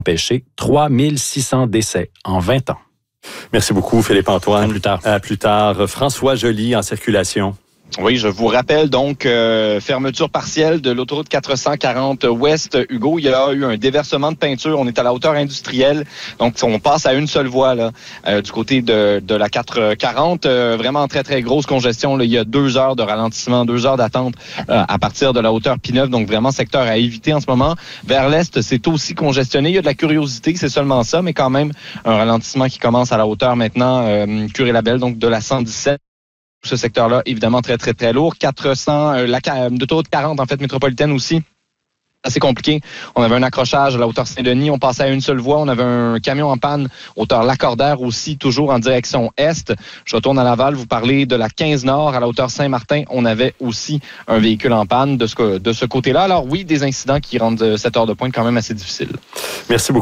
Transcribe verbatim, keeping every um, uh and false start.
empêché trois mille six cents décès en vingt ans. Merci beaucoup, Philippe-Antoine. À plus tard. À plus tard. François Joly en circulation. Oui, je vous rappelle donc euh, fermeture partielle de l'autoroute quatre cent quarante ouest. Hugo, il y a eu un déversement de peinture. On est à la hauteur industrielle, donc on passe à une seule voie là, euh, du côté de, de la quatre cent quarante. Euh, vraiment très très grosse congestion. Là. Il y a deux heures de ralentissement, deux heures d'attente euh, à partir de la hauteur P neuf. Donc vraiment secteur à éviter en ce moment. Vers l'est, c'est aussi congestionné. Il y a de la curiosité, c'est seulement ça, mais quand même un ralentissement qui commence à la hauteur maintenant euh, Curé-Labelle, donc de la cent dix-sept. Ce secteur-là, évidemment, très, très, très lourd. quatre cents, euh, la l'autoroute quarante, en fait, métropolitaine aussi. Assez compliqué. On avait un accrochage à la hauteur Saint-Denis. On passait à une seule voie. On avait un camion en panne, hauteur Lacordaire aussi, toujours en direction est. Je retourne à Laval. Vous parlez de la quinze Nord à la hauteur Saint-Martin. On avait aussi un véhicule en panne de ce, de ce côté-là. Alors oui, des incidents qui rendent cette heure de pointe quand même assez difficile. Merci beaucoup.